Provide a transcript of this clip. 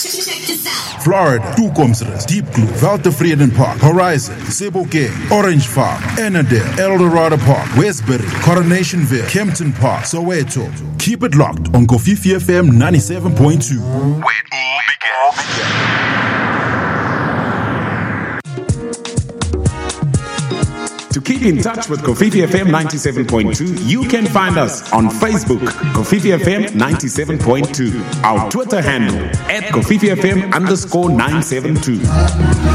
Florida, Tukomsres, Deep Blue, Valtevreden Park, Horizon, Sebokeng, Orange Farm, Annandale, Eldorado Park, Westbury, Coronationville, Kempton Park, Soweto. Keep it locked on Kofifi FM 97.2. Where it all began. To keep in touch with Kofifi FM 97.2, you can find us on Facebook, Kofifi FM 97.2. Our Twitter handle, @KofifiFM_972.